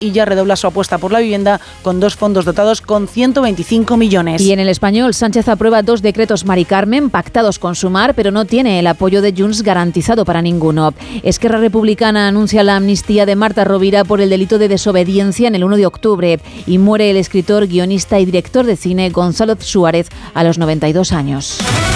y ya redobla su apuesta por la vivienda con 2 fondos dotados con 125 millones. Y en El Español, Sánchez aprueba 2 decretos Mari Carmen pactados con Sumar, pero no tiene el apoyo de Junts garantizado para ninguno. Esquerra Republicana anuncia la amnistía de Marta Rovira por el delito de desobediencia en el 1 de octubre y muere el escritor, guionista y director de cine Gonzalo Suárez a los 92 años.